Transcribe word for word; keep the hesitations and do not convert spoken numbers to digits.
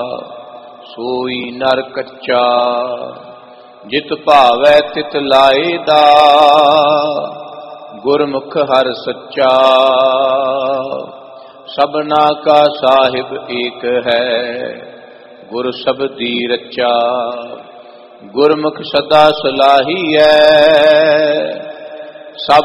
सोई नर कच्चा, जित भावै तित लाएदा, गुरमुख हर सच्चा। सबना का साहिब एक है, गुर सबदी रच्चा। गुरमुख सदा सलाही है, सब